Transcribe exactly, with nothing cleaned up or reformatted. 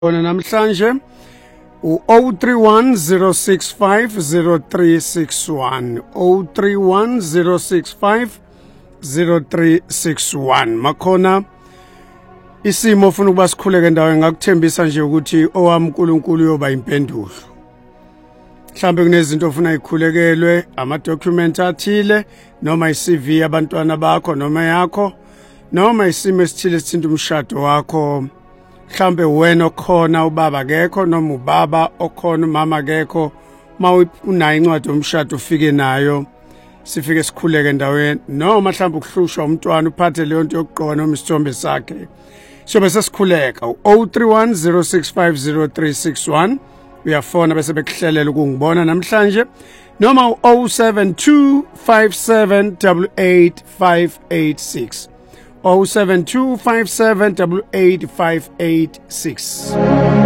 Bona namhlanje u zero three one zero six five zero three six one zero three one zero six five zero three six one makhona isimo ufuna ukuba sikhuleke ndawo ngakuthembisa nje ukuthi owami uNkulunkulu yoba impendulo mhlambe kunezinto ofuna ikhulekelwe ama document athile noma i-C V yabantwana bakho noma yakho noma isimo esithile sithinta umshado wakho mhlambe wena okhona ubaba akekho noma ubaba okhona umama akekho ma unayo incwadi yomshado ufike nayo sifike sikhuleke endaweni noma mhlambe ukuhlushwa umntwana uphathe leyo nto yokuqoka noma isithombe sakhe sobe sesikhuleka zero three one zero six five zero three six one uyafona bese bekuhlelela ukungibona namhlanje noma zero seven two five seven eight eight five eight six zero seven two five seven eight eight five eight six